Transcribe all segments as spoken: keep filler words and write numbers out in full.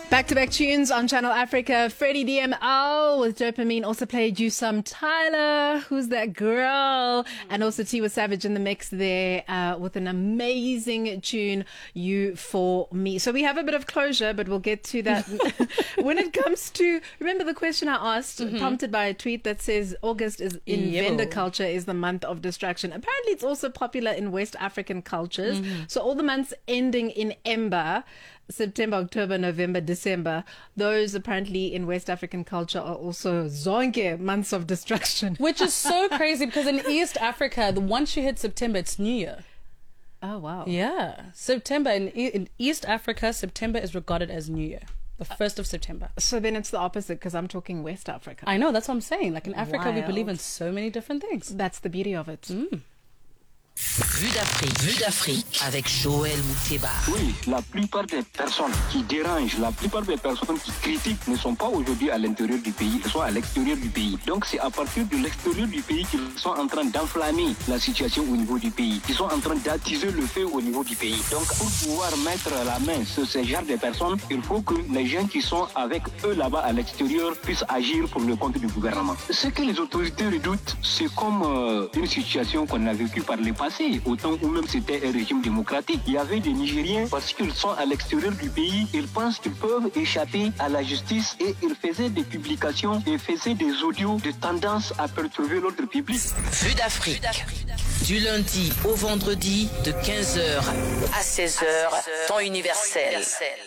Back-to-back tunes on Channel Africa. Freddie D M L with Dopamine also played you some Tyler, Who's That Girl? And also Tiwa Savage in the mix there uh, with an amazing tune, You For Me. So we have a bit of closure, but we'll get to that. When it comes to, remember the question I asked, mm-hmm. prompted by a tweet that says August is in Yo. vendor culture is the month of distraction. Apparently it's also popular in West African cultures. Mm-hmm. So all the months ending in Ember, September, October, November, December, those apparently in West African culture are also zonke months of destruction. Which is so crazy because in East Africa, the once you hit September, it's New Year. Oh, wow. Yeah. September, in, in East Africa, September is regarded as New Year. The first of September. So then it's the opposite because I'm talking West Africa. I know, that's what I'm saying. Like in Africa, Wild. we believe in so many different things. That's the beauty of it. Mm. Vue d'Afrique, Vue d'Afrique avec Joël Mouteba. Oui, la plupart des personnes qui dérangent, la plupart des personnes qui critiquent ne sont pas aujourd'hui à l'intérieur du pays, elles sont à l'extérieur du pays. Donc c'est à partir de l'extérieur du pays qu'ils sont en train d'enflammer la situation au niveau du pays, qu'ils sont en train d'attiser le feu au niveau du pays. Donc pour pouvoir mettre la main sur ce genre de personnes, il faut que les gens qui sont avec eux là-bas à l'extérieur puissent agir pour le compte du gouvernement. Ce que les autorités redoutent, c'est comme euh, une situation qu'on a vécue par le passé. Autant où même c'était un régime démocratique. Il y avait des Nigériens, parce qu'ils sont à l'extérieur du pays, ils pensent qu'ils peuvent échapper à la justice et ils faisaient des publications et faisaient des audios de tendance à perturber l'ordre public. Vue d'Afrique, du lundi au vendredi de quinze heures à seize heures, temps universel.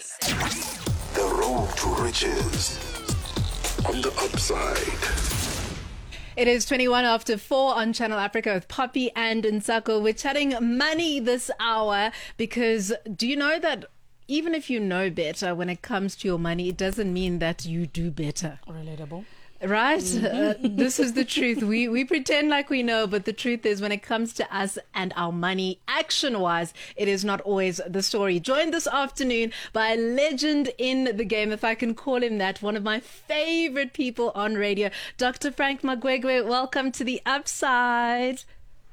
The road to riches on the upside. It is twenty-one after four on Channel Africa with Poppy and Nsako. We're chatting money this hour because do you know that even if you know better when it comes to your money, it doesn't mean that you do better. Relatable. Right? Mm-hmm. Uh, this is the truth. We we pretend like we know, but the truth is when it comes to us and our money, action-wise, it is not always the story. Joined this afternoon by a legend in the game, if I can call him that, one of my favorite people on radio, Doctor Frank Magwegwe. Welcome to the Upside.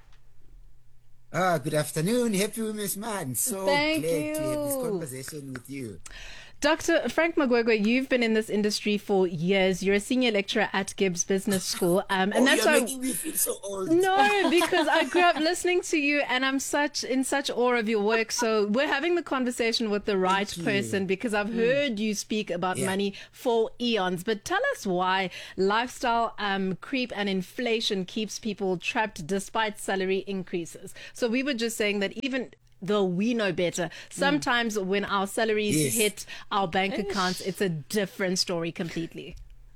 Ah, good afternoon. Happy Women's Month. So Thank glad you. to have this conversation with you. Doctor Frank Magwegwe, you've been in this industry for years. You're a senior lecturer at Gibbs Business School. Um, and oh, that's you're why making me feel so old. No, because I grew up listening to you and I'm such in such awe of your work. So we're having the conversation with the right person because I've heard you speak about Yeah. money for eons. But tell us why lifestyle um, creep and inflation keeps people trapped despite salary increases. So we were just saying that even though we know better, sometimes mm. when our salaries Yes. hit our bank accounts, it's a different story completely.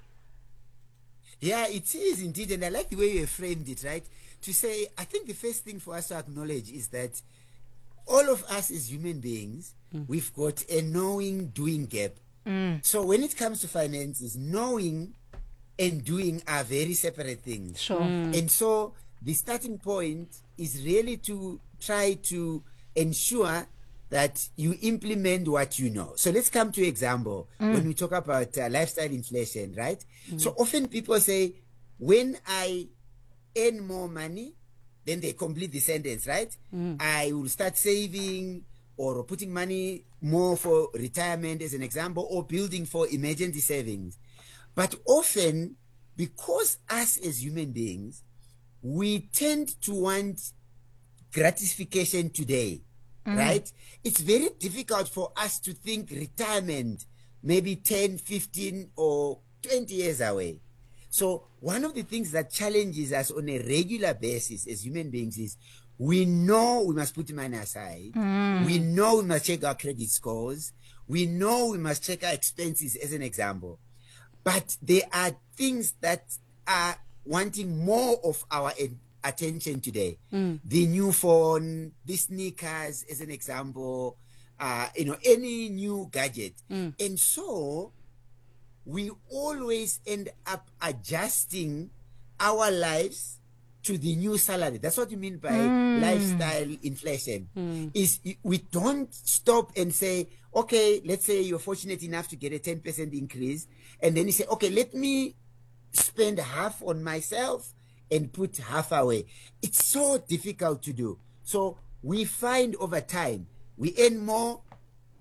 Yeah, it is indeed. And I like the way you framed it, right? To say, I think the first thing for us to acknowledge is that all of us as human beings, mm. we've got a knowing doing gap. Mm. So when it comes to finances, knowing and doing are very separate things. Sure. Mm. And so the starting point is really to try to ensure that you implement what you know. So let's come to example mm. when we talk about uh, lifestyle inflation, right? Mm. So often people say, when I earn more money, then they complete the sentence, right? Mm. I will start saving or putting money more for retirement as an example, or building for emergency savings. But often, because us as human beings, we tend to want gratification today, mm. right? It's very difficult for us to think retirement maybe ten, fifteen or twenty years away. So one of the things that challenges us on a regular basis as human beings is we know we must put money aside. Mm. We know we must check our credit scores. We know we must check our expenses as an example. But there are things that are wanting more of our attention today. Mm. The new phone, the sneakers as an example, uh, you know, any new gadget. Mm. And so we always end up adjusting our lives to the new salary. That's what you mean by mm. lifestyle inflation. Mm. Is we don't stop and say, okay, let's say you're fortunate enough to get a ten percent increase. And then you say, okay, let me spend half on myself and put half away. It's so difficult to do. So we find over time, we earn more,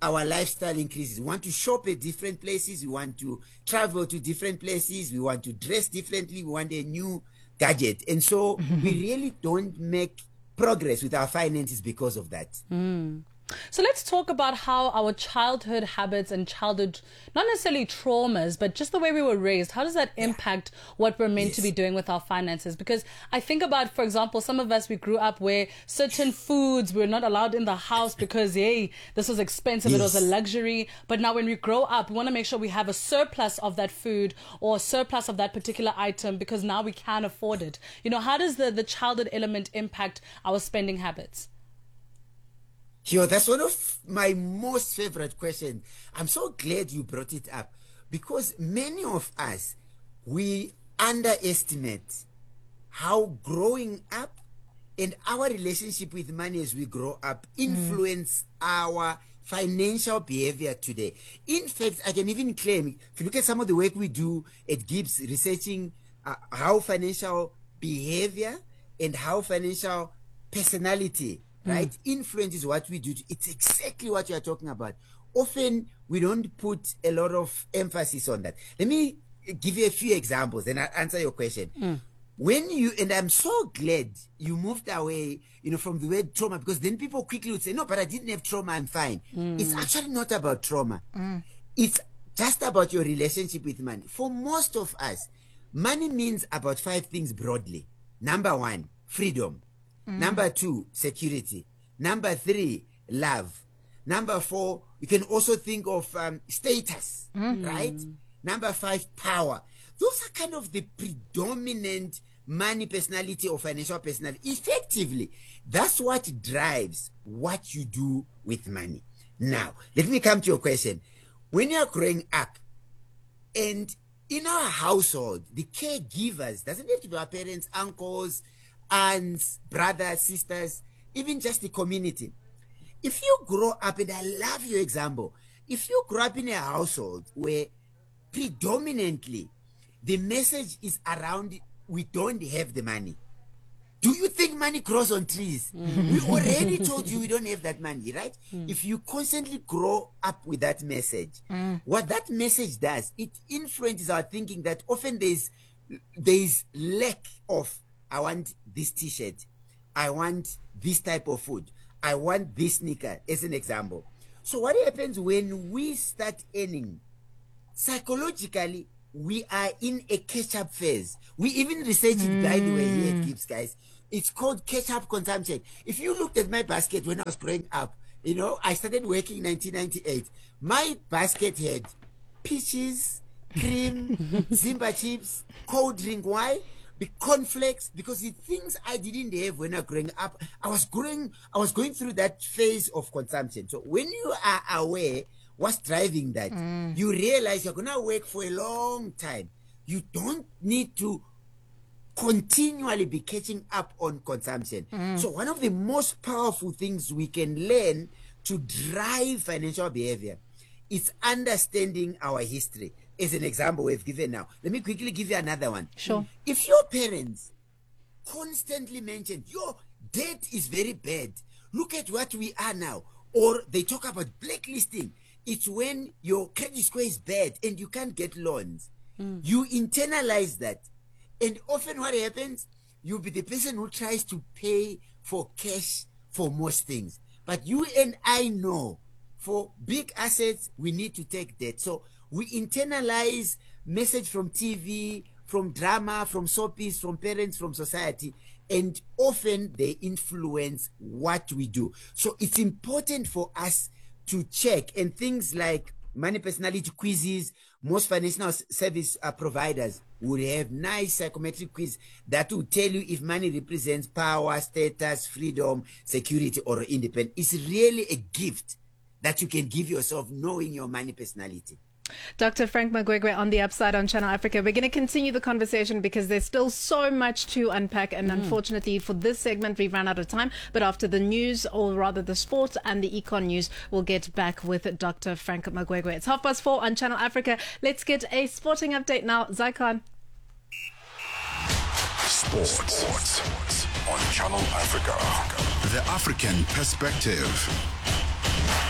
our lifestyle increases. We want to shop at different places. We want to travel to different places. We want to dress differently. We want a new gadget. And so we really don't make progress with our finances because of that. Mm. So let's talk about how our childhood habits and childhood, not necessarily traumas, but just the way we were raised, how does that impact what we're meant Yes. to be doing with our finances? Because I think about, for example, some of us, we grew up where certain foods were not allowed in the house because, hey, this was expensive, it was a Yes. luxury. But now when we grow up, we want to make sure we have a surplus of that food or a surplus of that particular item because now we can afford it. You know, how does the, the childhood element impact our spending habits? Yo, that's one of my most favorite questions. I'm so glad you brought it up because many of us, we underestimate how growing up and our relationship with money as we grow up influence mm. our financial behavior today. In fact, I can even claim, if you look at some of the work we do at Gibbs, researching uh, how financial behavior and how financial personality right mm. influences what we do. It's exactly what you are talking about. Often we don't put a lot of emphasis on that. Let me give you a few examples and I'll answer your question. Mm. When you, and I'm so glad you moved away, you know, from the word trauma, because then people quickly would say, no, but I didn't have trauma, I'm fine. Mm. It's actually not about trauma. Mm. It's just about your relationship with money. For most of us, money means about five things broadly. Number one, freedom. Mm. Number two, security. Number three, love. Number four, you can also think of um, status, mm. right? Number five, power. Those are kind of the predominant money personality or financial personality. Effectively, that's what drives what you do with money. Now, let me come to your question. When you're growing up, and in our household, the caregivers, doesn't have to be our parents, uncles, aunts, brothers, sisters, even just the community. If you grow up, and I love your example, if you grow up in a household where predominantly the message is around we don't have the money, do you think money grows on trees? Mm. We already told you we don't have that money, right? Mm. If you constantly grow up with that message, mm. what that message does, it influences our thinking that often there's there's lack of, I want this t-shirt, I want this type of food, I want this sneaker, as an example. So what happens when we start earning? Psychologically, we are in a catch-up phase. We even research it, mm. by the way, here at Gibbs, guys. It's called catch-up consumption. If you looked at my basket when I was growing up, you know, I started working in nineteen ninety-eight. My basket had peaches, cream, Zimba chips, cold drink. Why? The cornflakes, because the things I didn't have when I was growing up, I was growing, I was going through that phase of consumption. So when you are aware what's driving that, mm. you realize you're gonna work for a long time. You don't need to continually be catching up on consumption. Mm. So one of the most powerful things we can learn to drive financial behavior is understanding our history. As an example we've given now, let me quickly give you another one. Sure. If your parents constantly mention your debt is very bad, look at what we are now, or they talk about blacklisting, it's when your credit score is bad and you can't get loans. Mm. You internalize that, and often what happens, you'll be the person who tries to pay for cash for most things. But you and I know for big assets we need to take debt. So we internalize message from T V, from drama, from soapies, from parents, from society, and often they influence what we do. So it's important for us to check, and things like money personality quizzes, most financial service uh, providers would have nice psychometric quiz that will tell you if money represents power, status, freedom, security, or independence. It's really a gift that you can give yourself, knowing your money personality. Doctor Frank Magwegwe on the Upside on Channel Africa. We're going to continue the conversation because there's still so much to unpack, and mm. unfortunately for this segment we've run out of time. But after the news, or rather the sports and the econ news, we'll get back with Doctor Frank Magwegwe. It's half past four on Channel Africa. Let's get a sporting update now. Zycon. Sports. Sports on Channel Africa. The African perspective.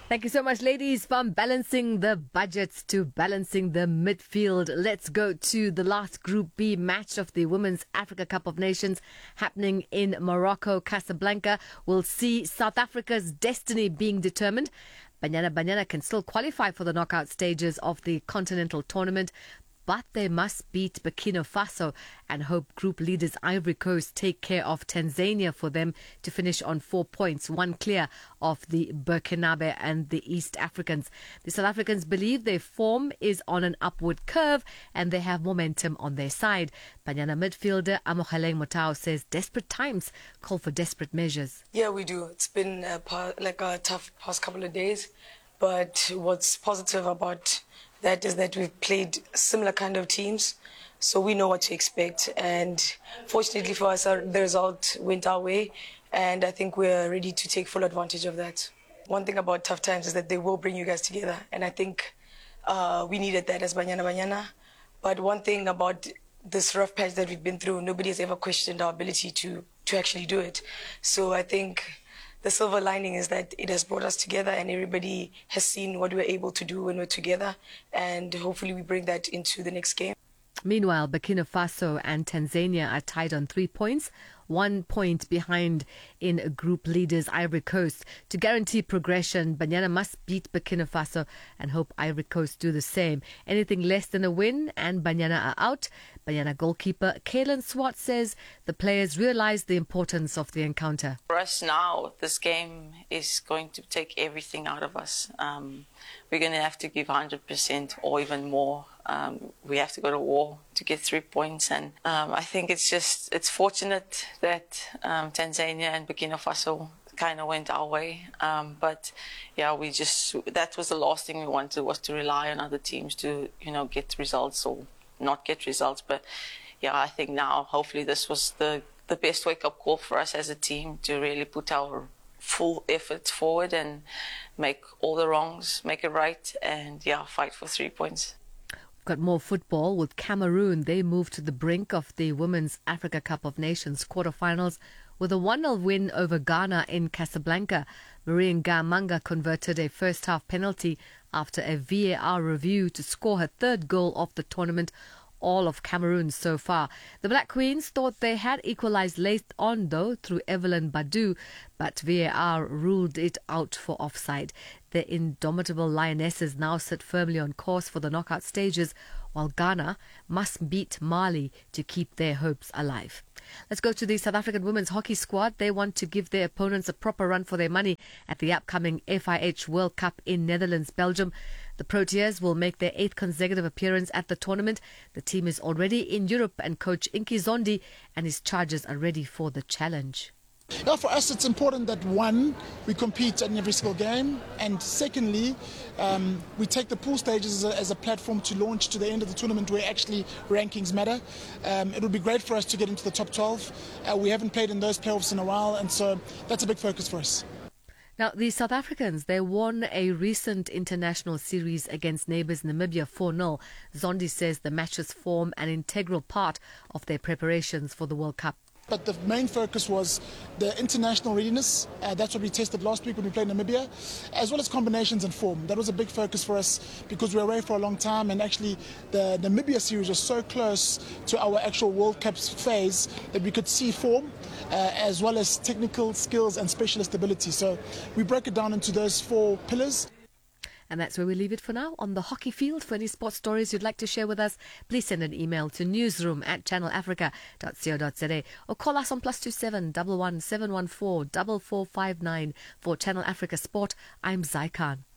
Thank you so much, ladies. From balancing the budgets to balancing the midfield, let's go to the last Group B match of the Women's Africa Cup of Nations happening in Morocco. Casablanca will see South Africa's destiny being determined. Banyana Banyana can still qualify for the knockout stages of the continental tournament, but they must beat Burkina Faso and hope group leaders Ivory Coast take care of Tanzania for them to finish on four points, one clear of the Burkinabe and the East Africans. The South Africans believe their form is on an upward curve and they have momentum on their side. Banyana midfielder Amogeleng Motao says desperate times call for desperate measures. Yeah, we do. It's been a, like a tough past couple of days, but what's positive about that is that we've played similar kind of teams, so we know what to expect. And fortunately for us, our, the result went our way, and I think we're ready to take full advantage of that. One thing about tough times is that they will bring you guys together, and I think uh, we needed that as Banyana Banyana. But one thing about this rough patch that we've been through, nobody has ever questioned our ability to, to actually do it. So I think the silver lining is that it has brought us together and everybody has seen what we're able to do when we're together, and hopefully we bring that into the next game. Meanwhile, Burkina Faso and Tanzania are tied on three points, one point behind in group leaders Ivory Coast. To guarantee progression, Banyana must beat Burkina Faso and hope Ivory Coast do the same. Anything less than a win and Banyana are out. Banyana goalkeeper Kaylin Swart says the players realize the importance of the encounter. For us now, this game is going to take everything out of us. Um, we're going to have to give one hundred percent or even more. Um, we have to go to war to get three points, and um, I think it's just it's fortunate that um, Tanzania and Burkina Faso kind of went our way. Um, but yeah, we just that was the last thing we wanted, was to rely on other teams to you know get results or not get results. But yeah, I think now hopefully this was the the best wake up call for us as a team to really put our full efforts forward and make all the wrongs, make it right, and yeah, fight for three points. Got more football with Cameroon. They moved to the brink of the Women's Africa Cup of Nations quarterfinals with a one nil win over Ghana in Casablanca. Marine Gamanga converted a first-half penalty after a V A R review to score her third goal of the tournament, all of Cameroon so far. The Black Queens thought they had equalised late on, though, through Evelyn Badu, but V A R ruled it out for offside. The indomitable Lionesses now sit firmly on course for the knockout stages, while Ghana must beat Mali to keep their hopes alive. Let's go to the South African women's hockey squad. They want to give their opponents a proper run for their money at the upcoming F I H World Cup in Netherlands, Belgium. The Proteas will make their eighth consecutive appearance at the tournament. The team is already in Europe, and coach Inki Zondi and his charges are ready for the challenge. Yeah, for us it's important that, one, we compete in every single game, and secondly, um, we take the pool stages as a, as a platform to launch to the end of the tournament where actually rankings matter. Um, it would be great for us to get into the top twelve. Uh, we haven't played in those playoffs in a while, and so that's a big focus for us. Now, the South Africans, they won a recent international series against neighbours Namibia four nil. Zondi says the matches form an integral part of their preparations for the World Cup. But the main focus was the international readiness. Uh, that's what we tested last week when we played Namibia, as well as combinations and form. That was a big focus for us because we were away for a long time, and actually the Namibia series was so close to our actual World Cup phase that we could see form uh, as well as technical skills and specialist ability. So we broke it down into those four pillars. And that's where we leave it for now on the hockey field. For any sports stories you'd like to share with us, please send an email to newsroom at channel africa dot co dot za or call us on plus two seven one one seven one four four four five nine. For Channel Africa Sport, I'm Zai Khan.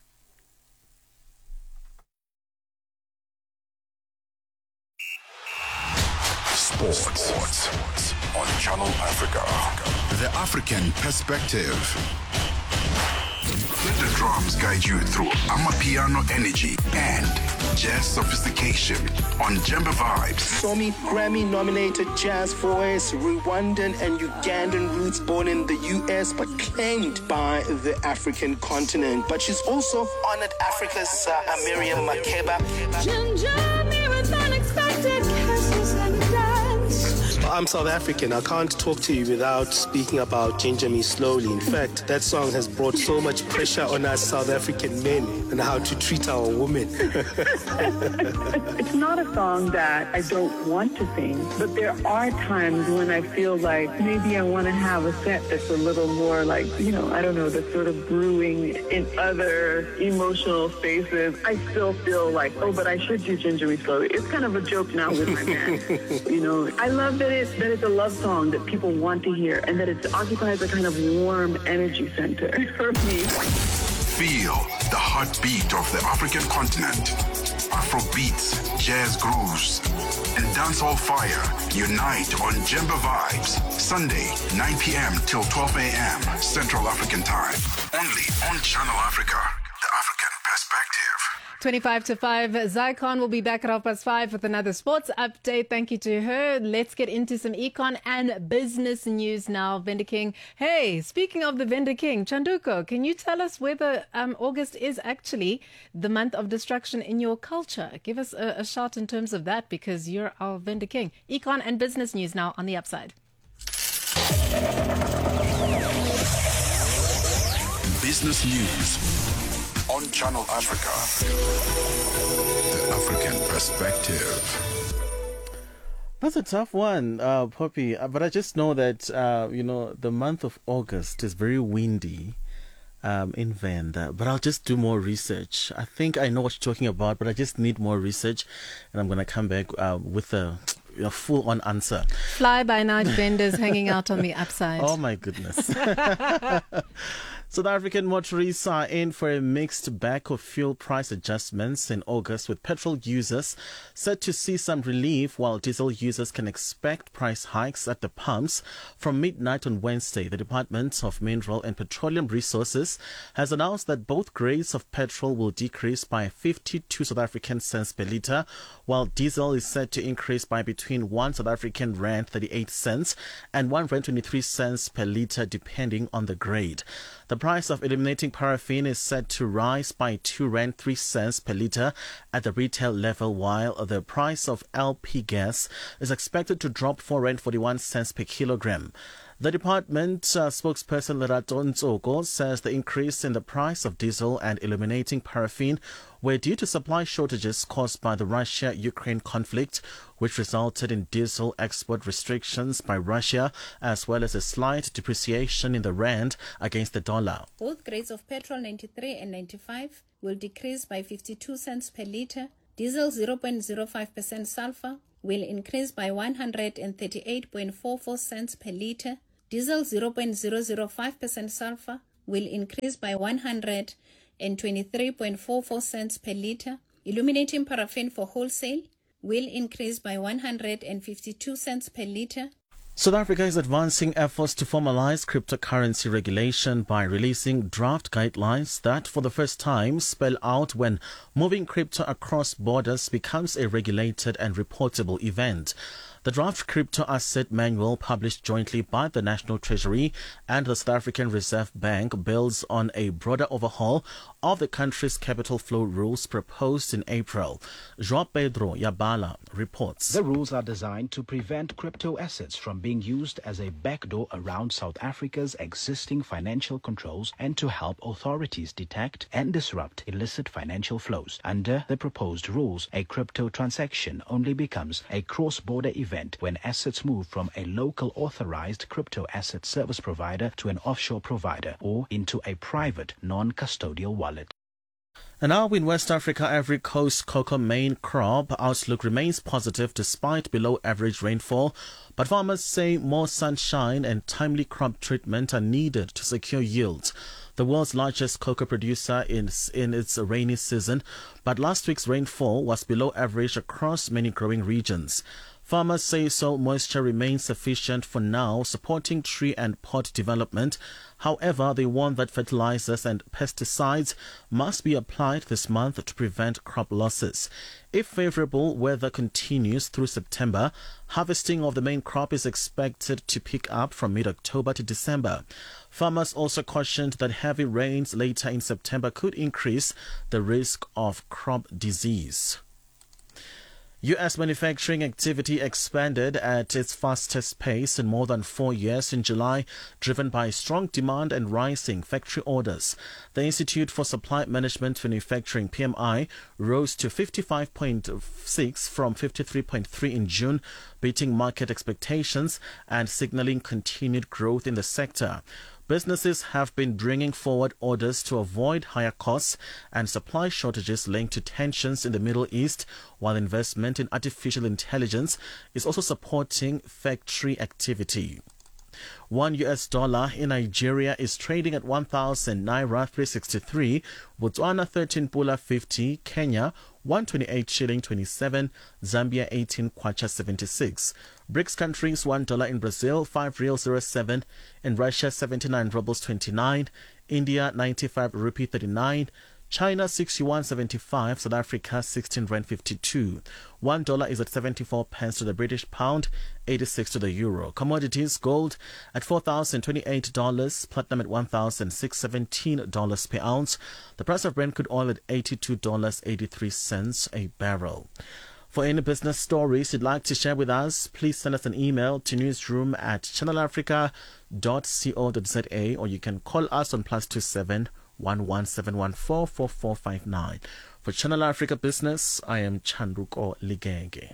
Sports on Channel Africa. The African perspective. Let the drums guide you through Amapiano energy and jazz sophistication on Jemba Vibes. Somi Grammy-nominated jazz voice, Rwandan and Ugandan roots, born in the U S but claimed by the African continent. But she's also honored Africa's uh, Miriam Makeba. Ginger, me with unexpected kisses and dance. I'm South African. I can't talk to you without speaking about Ginger Me Slowly. In fact, that song has brought so much pressure on us South African men and how to treat our women. It's not a song that I don't want to sing, but there are times when I feel like maybe I want to have a set that's a little more like, you know, I don't know, that's sort of brewing in other emotional spaces. I still feel like, oh, but I should do Ginger Me Slowly. It's kind of a joke now with my man. You know, I love that it's, that it's a love song that people want to hear and that it occupies a kind of warm energy center for me. Feel the heartbeat of the African continent. Afro beats, jazz grooves, and dancehall fire unite on Jemba Vibes. Sunday, nine p.m. till twelve a.m. Central African Time. Only on Channel Africa, the African perspective. twenty-five to five. Zycon will be back at half past five with another sports update. Thank you to her. Let's get into some econ and business news now. Vendor King. Hey, speaking of the Vendor King, Chanduko, can you tell us whether um, August is actually the month of destruction in your culture? Give us a, a shout in terms of that because you're our Vendor King. Econ and business news now on the upside. Business news on Channel Africa. The African perspective. That's a tough one, uh, Poppy. Uh, but I just know that, uh, you know, the month of August is very windy um, in Venda. But I'll just do more research. I think I know what you're talking about, but I just need more research. And I'm going to come back uh, with a, a full-on answer. Fly-by-night vendors hanging out on the upside. Oh, my goodness. South African motorists are in for a mixed bag of fuel price adjustments in August, with petrol users set to see some relief while diesel users can expect price hikes at the pumps. From midnight on Wednesday, the Department of Mineral and Petroleum Resources has announced that both grades of petrol will decrease by fifty-two South African cents per litre, while diesel is set to increase by between one South African rand thirty-eight cents and one rand twenty-three cents per litre, depending on the grade. The price of illuminating paraffin is set to rise by two rand three cents per litre at the retail level, while the price of L P gas is expected to drop four rand forty-one cents per kilogram. The department uh, spokesperson Lerato Ntsoko says the increase in the price of diesel and illuminating paraffin were due to supply shortages caused by the Russia-Ukraine conflict, which resulted in diesel export restrictions by Russia, as well as a slight depreciation in the rand against the dollar. Both grades of petrol ninety-three and ninety-five will decrease by fifty-two cents per litre. Diesel zero point zero five percent sulfur will increase by one hundred thirty-eight point four four cents per litre. Diesel zero point zero zero five percent sulfur will increase by one hundred twenty-three point four four cents per litre. Illuminating paraffin for wholesale will increase by one hundred fifty-two cents per litre. South Africa is advancing efforts to formalize cryptocurrency regulation by releasing draft guidelines that, for the first time, spell out when moving crypto across borders becomes a regulated and reportable event. The draft crypto asset manual, published jointly by the National Treasury and the South African Reserve Bank, builds on a broader overhaul of the country's capital flow rules proposed in April. João Pedro Yabala reports. The rules are designed to prevent crypto assets from being used as a backdoor around South Africa's existing financial controls and to help authorities detect and disrupt illicit financial flows. Under the proposed rules, a crypto transaction only becomes a cross-border event when assets move from a local authorized crypto asset service provider to an offshore provider or into a private non-custodial wallet. And now in West Africa, Ivory Coast cocoa main crop outlook remains positive despite below average rainfall, but farmers say more sunshine and timely crop treatment are needed to secure yields. The world's largest cocoa producer is in its rainy season, but last week's rainfall was below average across many growing regions. Farmers say soil moisture remains sufficient for now, supporting tree and pod development. However, they warn that fertilizers and pesticides must be applied this month to prevent crop losses. If favorable weather continues through September, harvesting of the main crop is expected to pick up from mid-October to December. Farmers also cautioned that heavy rains later in September could increase the risk of crop disease. U S manufacturing activity expanded at its fastest pace in more than four years in July, driven by strong demand and rising factory orders. The Institute for Supply Management Manufacturing P M I rose to fifty-five point six from fifty-three point three in June, beating market expectations and signaling continued growth in the sector. Businesses have been bringing forward orders to avoid higher costs and supply shortages linked to tensions in the Middle East, while investment in artificial intelligence is also supporting factory activity. One U S dollar in Nigeria is trading at one thousand Naira three sixty-three, Botswana thirteen Pula fifty, Kenya one twenty-eight shilling twenty-seven, Zambia eighteen Kwacha seventy-six. BRICS countries, one dollar in Brazil, five real zero seven, in Russia seventy-nine rubles twenty-nine, India ninety-five rupee thirty-nine, China sixty-one seventy-five, South Africa sixteen rand fifty-two. One dollar is at seventy-four pence to the British pound, eighty-six to the euro. Commodities: gold at four thousand twenty-eight dollars, platinum at one thousand six hundred seventeen dollars per ounce. The price of Brent crude oil at eighty-two dollars and eighty-three cents a barrel. For any business stories you'd like to share with us, please send us an email to newsroom at channelafrica dot co dot za, or you can call us on plus two seven one one seven one four four four five nine. For Channel Africa Business, I am Chanduko Ligenge.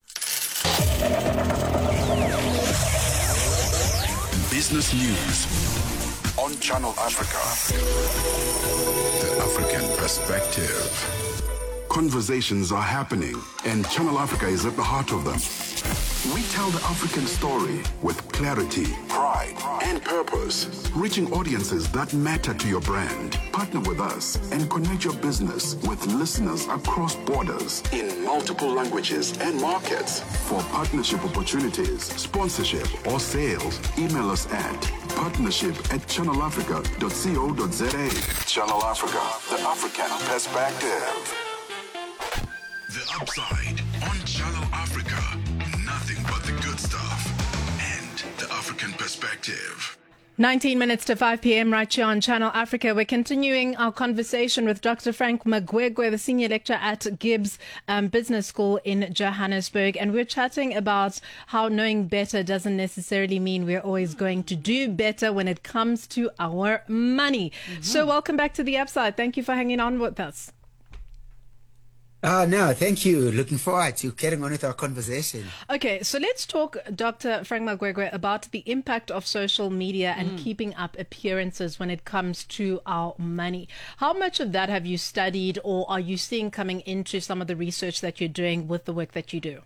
Business news on Channel Africa. The African perspective. Conversations are happening, and Channel Africa is at the heart of them. We tell the African story with clarity, pride, and purpose, reaching audiences that matter to your brand. Partner with us and connect your business with listeners across borders in multiple languages and markets. For partnership opportunities, sponsorship, or sales, email us at partnership at channelafrica dot co dot za. Channel Africa, the African perspective. The Upside on Channel Africa. Nothing but the good stuff and the African perspective. nineteen minutes to five p.m. right here on Channel Africa. We're continuing our conversation with Doctor Frank Magwegwe, the senior lecturer at Gibbs um, Business School in Johannesburg. And we're chatting about how knowing better doesn't necessarily mean we're always going to do better when it comes to our money. Mm-hmm. So welcome back to The Upside. Thank you for hanging on with us. Oh, no, thank you. Looking forward to carrying on with our conversation. Okay, so let's talk, Doctor Frank Magwegwe, about the impact of social media and Mm. keeping up appearances when it comes to our money. How much of that have you studied, or are you seeing coming into some of the research that you're doing with the work that you do?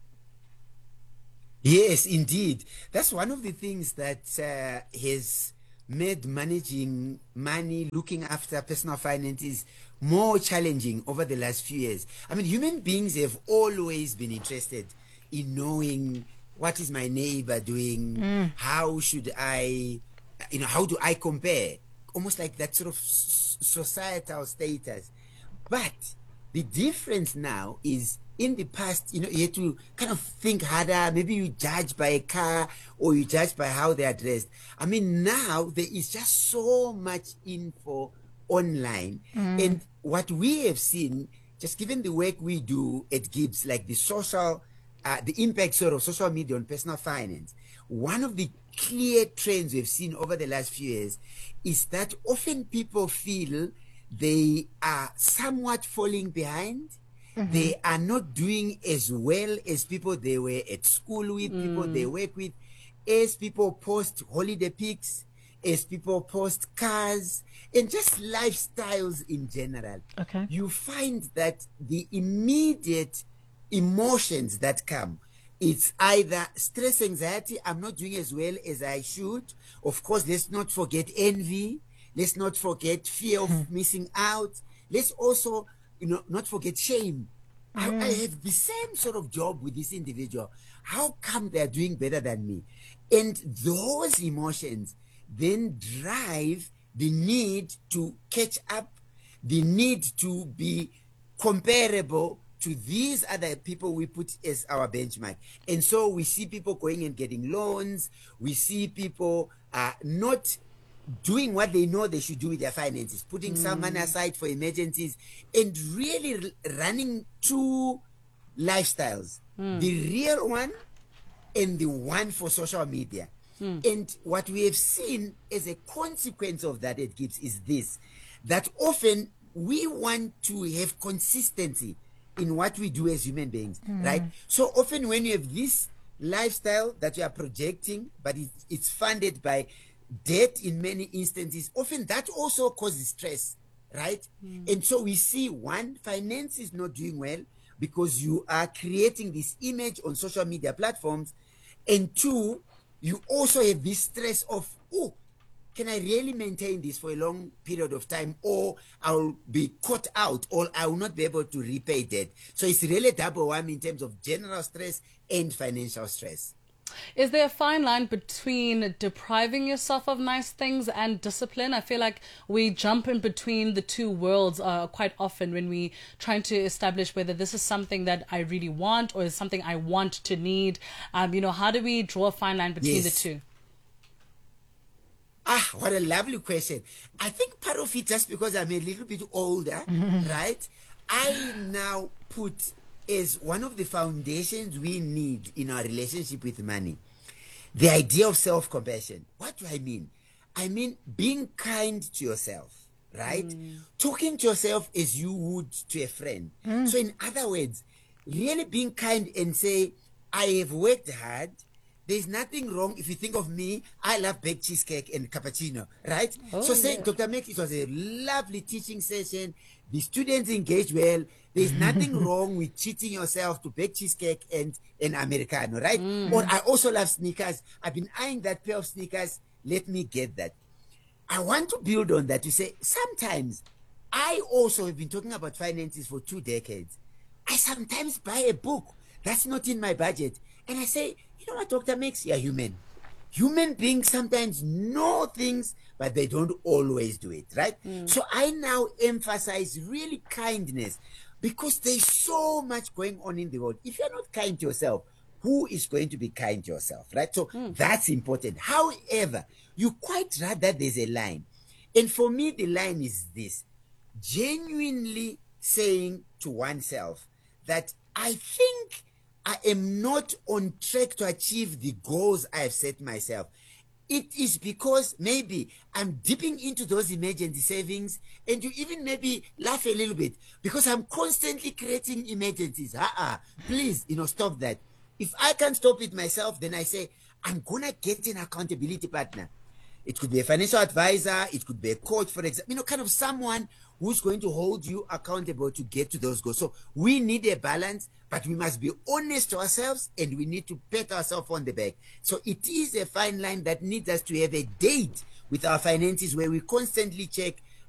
Yes, indeed. That's one of the things that uh, has made managing money, looking after personal finances more challenging over the last few years. I mean, human beings have always been interested in knowing what is my neighbor doing, Mm. how should I, you know, how do I compare? Almost like that sort of s- societal status. But the difference now is, in the past, you know, you had to kind of think harder. Maybe you judge by a car, or you judge by how they are dressed. I mean, now there is just so much info online. Mm. And what we have seen, just given the work we do at Gibbs, like the social, uh, the impact sort of social media on personal finance, one of the clear trends we've seen over the last few years is that often people feel they are somewhat falling behind. Mhm. They are not doing as well as people they were at school with, people Mm. they work with, as people post holiday pics, as people post cars, and just lifestyles in general. Okay. You find that the immediate emotions that come, it's either stress, anxiety, I'm not doing as well as I should. Of course, let's not forget envy. Let's not forget fear of missing out. Let's also, you know, not forget shame. I, I have the same sort of job with this individual. How come they're doing better than me? And those emotions then drive the need to catch up, the need to be comparable to these other people we put as our benchmark. And so we see people going and getting loans. We see people uh, not doing what they know they should do with their finances, putting some money aside for emergencies, and really r- running too lifestyles, mm. the real one and the one for social media. Mm. And what we have seen as a consequence of that, it gives is this, that often we want to have consistency in what we do as human beings, mm. right? So often when you have this lifestyle that you are projecting, but it, it's funded by debt in many instances, often that also causes stress, right? Mm. And so we see, one, finance is not doing well because you are creating this image on social media platforms, and two, you also have this stress of, oh, can I really maintain this for a long period of time, or I'll be caught out, or I will not be able to repay debt. So it's really double whammy in terms of general stress and financial stress. Is there a fine line between depriving yourself of nice things and discipline? I feel like we jump in between the two worlds uh, quite often when we trying to establish whether this is something that I really want or is something I want to need. Um, you know, how do we draw a fine line between yes. the two? Ah, what a lovely question. I think part of it, just because I'm a little bit older, right? I now put is one of the foundations we need in our relationship with money, the idea of self-compassion. What do I mean? I mean being kind to yourself, right? Mm. Talking to yourself as you would to a friend. Mm. So in other words, really being kind and say, I have worked hard. There's nothing wrong if you think of me. I love baked cheesecake and cappuccino, right? Oh, so saying, yeah. Doctor Mek, it was a lovely teaching session. The students engaged well. There's nothing wrong with treating yourself to baked cheesecake and an Americano, right? Mm. Or I also love sneakers. I've been eyeing that pair of sneakers. Let me get that. I want to build on that to say, sometimes I also have been talking about finances for two decades. I sometimes buy a book that's not in my budget. And I say, you know what, Doctor Max? You're human. Human beings sometimes know things, but they don't always do it, right? Mm. So I now emphasize really kindness, because there's so much going on in the world. If you're not kind to yourself, who is going to be kind to yourself, right? So mm. that's important. However, you quite right that there's a line. And for me, the line is this: genuinely saying to oneself that I think I am not on track to achieve the goals I have set myself. It is because maybe I'm dipping into those emergency savings, and you even maybe laugh a little bit because I'm constantly creating emergencies. Uh-uh, please, you know, stop that. If I can't stop it myself, then I say, I'm going to get an accountability partner. It could be a financial advisor. It could be a coach, for example, you know, kind of someone who's going to hold you accountable to get to those goals. So we need a balance, but we must be honest to ourselves, and we need to pat ourselves on the back. So it is a fine line that needs us to have a date with our finances where we constantly check,